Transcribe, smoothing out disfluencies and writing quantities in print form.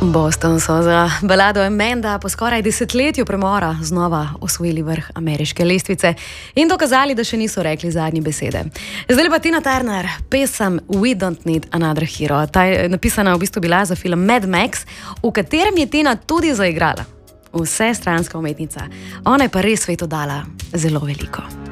Boston so za balado Amanda po skoraj desetletju premora znova osvojili vrh ameriške lestvice in dokazali, da še niso rekli zadnje besede. Zdaj pa Tina Turner, pesem We Don't Need Another Hero. Ta je napisana v bistvu bila za film Mad Max, v katerem je Tina tudi zaigrala. Vsestranska umetnica. Ona je pa res svetu dala zelo veliko.